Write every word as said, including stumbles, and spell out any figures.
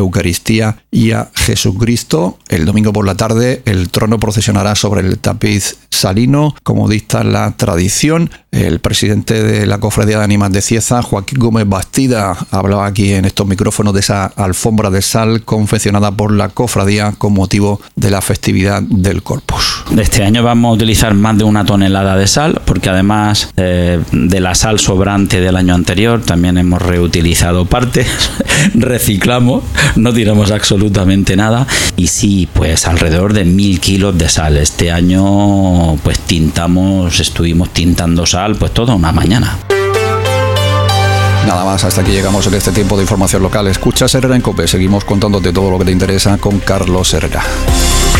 Eucaristía y a Jesucristo. El domingo por la tarde el trono procesionará sobre el tapiz salino, como dicta la tradición. El presidente de la Cofradía de Ánimas de Cieza, Joaquín Gómez Bastida, hablaba aquí en estos micrófonos de esa alfombra de sal confeccionada por la cofradía con motivo de la festividad del Corpus. Este año vamos a utilizar más de una tonelada de sal, porque además eh, de la sal sobrante del año anterior también hemos reutilizado partes, reciclamos, no tiramos absolutamente nada, y sí, pues alrededor de mil kilos de sal. Este año pues tintamos, estuvimos tintando sal pues toda una mañana. Nada más, hasta aquí llegamos en este tiempo de información local. Escuchas Herrera en COPE, seguimos contándote todo lo que te interesa con Carlos Herrera.